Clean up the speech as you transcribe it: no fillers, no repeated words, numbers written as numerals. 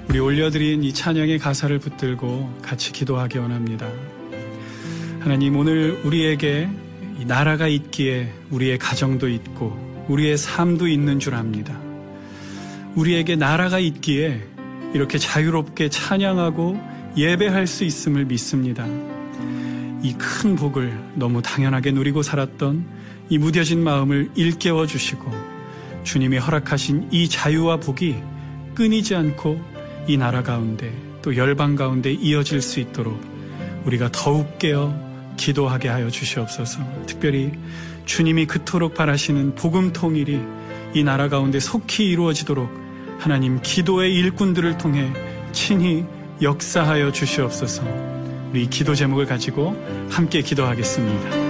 우리 올려드린 이 찬양의 가사를 붙들고 같이 기도하기 원합니다. 하나님, 오늘 우리에게 이 나라가 있기에 우리의 가정도 있고 우리의 삶도 있는 줄 압니다. 우리에게 나라가 있기에 이렇게 자유롭게 찬양하고 예배할 수 있음을 믿습니다. 이 큰 복을 너무 당연하게 누리고 살았던 이 무뎌진 마음을 일깨워 주시고 주님이 허락하신 이 자유와 복이 끊이지 않고 이 나라 가운데 또 열방 가운데 이어질 수 있도록 우리가 더욱 깨어 기도하게 하여 주시옵소서. 특별히 주님이 그토록 바라시는 복음 통일이 이 나라 가운데 속히 이루어지도록 하나님 기도의 일꾼들을 통해 친히 역사하여 주시옵소서. 우리 기도 제목을 가지고 함께 기도하겠습니다.